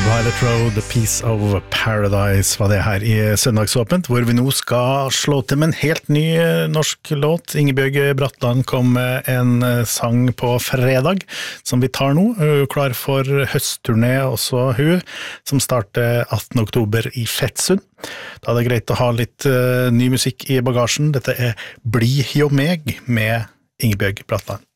Violet Road, A Piece of Paradise var det her i Søndagsåpent, hvor vi nå skal slå til med en helt ny norsk låt. Ingebjørg Bratland kom med en sang på fredag, som vi tar nå. Hun er klar for høstturné, også hun, som starter 18. oktober i Fettsund. Da er det greit å ha litt ny musikk i bagasjen. Dette er Bli jo meg med Ingebjørg Bratland.